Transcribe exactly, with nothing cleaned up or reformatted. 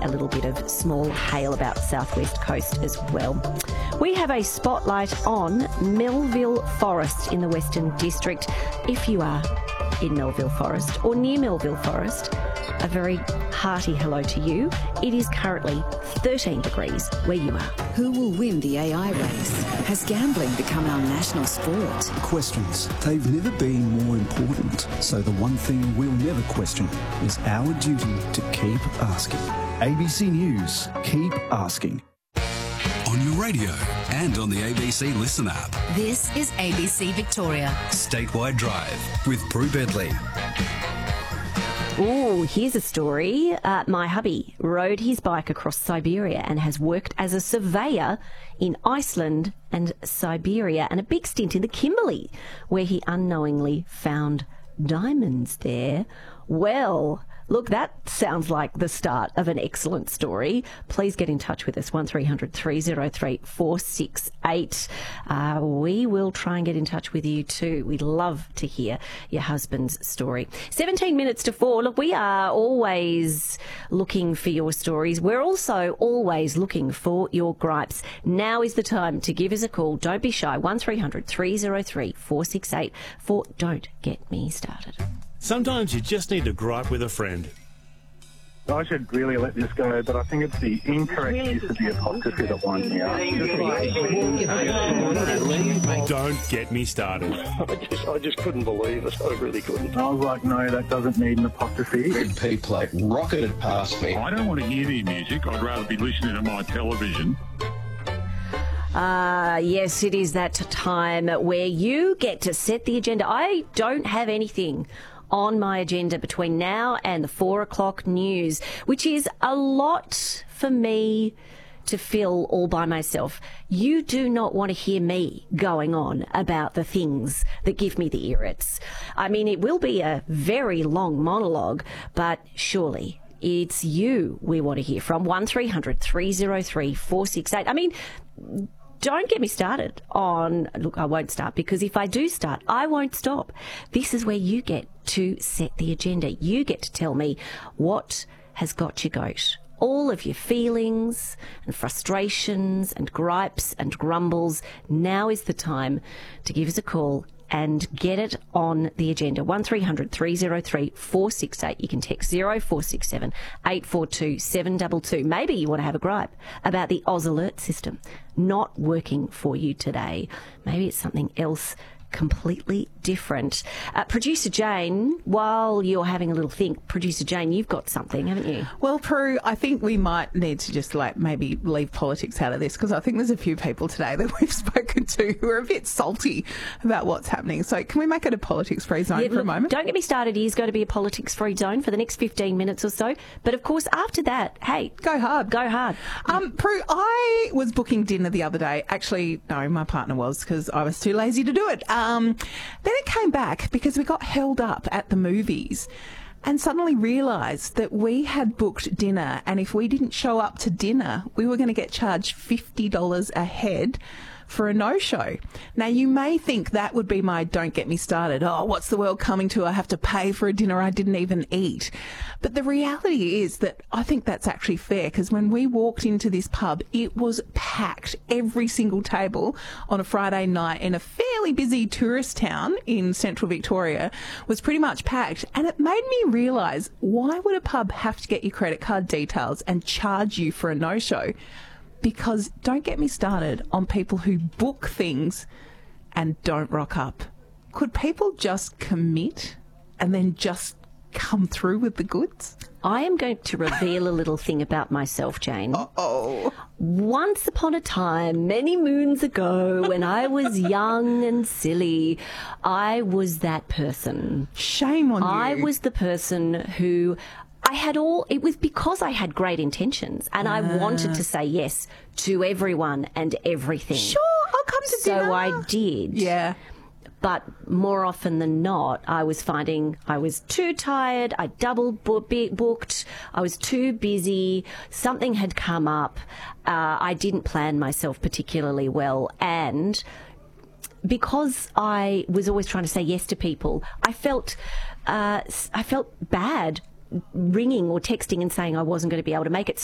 a little bit of small hail about the southwest coast as well. We have a spotlight on Melville Forest in the Western District. If you are in Melville Forest or near Melville Forest, a very hearty hello to you. It is currently thirteen degrees where you are. Who will win the A I race? Has gambling become our national sport? Questions. They've never been more important. So the one thing we'll never question is our duty to keep asking. A B C News. Keep asking. On your radio and on the A B C Listen app. This is A B C Victoria. Statewide Drive with Prue Bedley. Oh, here's a story. Uh, my hubby rode his bike across Siberia and has worked as a surveyor in Iceland and Siberia and a big stint in the Kimberley, where he unknowingly found diamonds there. Well, look, that sounds like the start of an excellent story. Please get in touch with us, one three hundred three oh three four six eight. Uh, we will try and get in touch with you too. We'd love to hear your husband's story. seventeen minutes to four. Look, we are always looking for your stories. We're also always looking for your gripes. Now is the time to give us a call. Don't be shy. one three hundred three oh three four six eight for Don't Get Me Started. Sometimes you just need to gripe with a friend. I should really let this go, but I think it's the incorrect use of the apostrophe that winds me up. Don't get me started. I just, I just couldn't believe it. I really couldn't. I was like, no, that doesn't need an apostrophe. Red P plate rocketed past me. I don't want to hear the music. I'd rather be listening to my television. Ah, uh, yes, it is that time where you get to set the agenda. I don't have anything on my agenda between now and the four o'clock news, which is a lot for me to fill all by myself. You do not want to hear me going on about the things that give me the irrits. I mean, it will be a very long monologue, but surely it's you we want to hear from. one three hundred three oh three four six eight. I mean, don't get me started on, look, I won't start, because if I do start, I won't stop. This is where you get to set the agenda. You get to tell me what has got your goat. All of your feelings and frustrations and gripes and grumbles. Now is the time to give us a call and get it on the agenda. one three hundred three oh three four six eight. You can text oh four six seven eight four two seven two two. Maybe you want to have a gripe about the Oz Alert system not working for you today. Maybe it's something else completely different. Uh, Producer Jane, while you're having a little think, Producer Jane, you've got something, haven't you? Well, Prue, I think we might need to just like maybe leave politics out of this, because I think there's a few people today that we've spoken to who are a bit salty about what's happening. So can we make it a politics-free zone yeah, for look, a moment? Don't get me started. It is going to be a politics-free zone for the next fifteen minutes or so. But of course, after that, hey, go hard. Go hard. Um, Prue, I was booking dinner the other day. Actually, no, my partner was, because I was too lazy to do it. Um, then it came back because we got held up at the movies and suddenly realised that we had booked dinner, and if we didn't show up to dinner, we were going to get charged fifty dollars a head for a no-show. Now, you may think that would be my don't get me started. Oh, what's the world coming to? I have to pay for a dinner I didn't even eat. But the reality is that I think that's actually fair, because when we walked into this pub, it was packed. Every single table on a Friday night in a fairly busy tourist town in central Victoria was pretty much packed. And it made me realise, why would a pub have to get your credit card details and charge you for a no-show? Because don't get me started on people who book things and don't rock up. Could people just commit and then just come through with the goods? I am going to reveal a little thing about myself, Jane. Uh-oh. Once upon a time, many moons ago, when I was young and silly, I was that person. Shame on you. I was the person who... I had all, it was because I had great intentions and uh. I wanted to say yes to everyone and everything. Sure, I'll come to so dinner. So I did. Yeah. But more often than not, I was finding I was too tired, I double booked, I was too busy, something had come up, uh, I didn't plan myself particularly well, and because I was always trying to say yes to people, I felt, uh, I felt bad ringing or texting and saying I wasn't going to be able to make it.